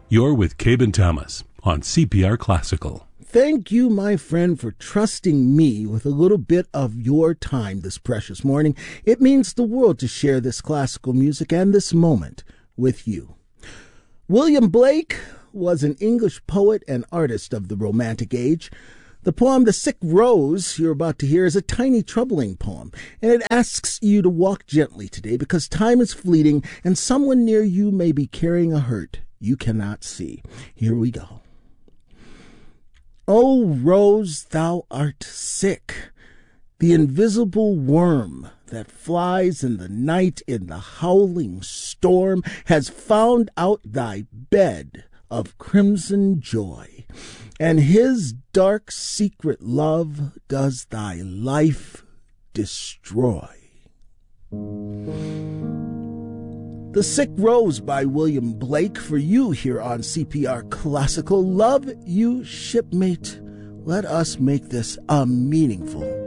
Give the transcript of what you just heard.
You're with Cabe Thomas on CPR Classical. Thank you, my friend, for trusting me with a little bit of your time this precious morning. It means the world to share this classical music and this moment with you. William Blake was an English poet and artist of the Romantic Age. The poem The Sick Rose you're about to hear is a tiny, troubling poem, and it asks you to walk gently today because time is fleeting and someone near you may be carrying a hurt you cannot see. Here we go. O rose, thou art sick, the invisible worm that flies in the night in the howling storm has found out thy bed of crimson joy, and his dark secret love does thy life destroy. The Sick Rose by William Blake for you here on CPR Classical. Love you, shipmate. Let us make this a meaningful